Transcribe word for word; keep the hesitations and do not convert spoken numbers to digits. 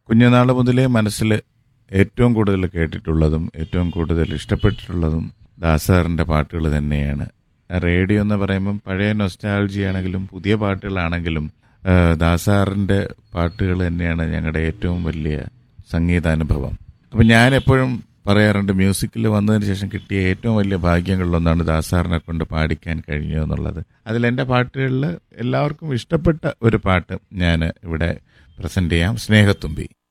കുഞ്ഞുനാൾ മുതലേ മനസ്സിൽ ഏറ്റവും കൂടുതൽ കേട്ടിട്ടുള്ളതും ഏറ്റവും കൂടുതൽ ഇഷ്ടപ്പെട്ടിട്ടുള്ളതും ദാസാറിൻ്റെ പാട്ടുകൾ തന്നെയാണ്. റേഡിയോ എന്ന് പറയുമ്പം പഴയ നൊസ്റ്റാൾജി ആണെങ്കിലും പുതിയ പാട്ടുകളാണെങ്കിലും ആ, ദാസാറിൻ്റെ പാട്ടുകൾ തന്നെയാണ് ഞങ്ങളുടെ ഏറ്റവും വലിയ സംഗീതാനുഭവം. അപ്പം ഞാൻ എപ്പോഴും പറയാറുണ്ട്, മ്യൂസിക്കിൽ വന്നതിന് ശേഷം കിട്ടിയ ഏറ്റവും വലിയ ഭാഗ്യങ്ങളിലൊന്നാണ് ദാസാറിനെ കൊണ്ട് പാടിക്കാൻ കഴിഞ്ഞു എന്നുള്ളത്. അതിലെൻ്റെ പാട്ടുകളിൽ എല്ലാവർക്കും ഇഷ്ടപ്പെട്ട ഒരു പാട്ട് ഞാൻ ഇവിടെ പ്രസൻറ്റ് ചെയ്യാം. സ്നേഹത്തുമ്പി.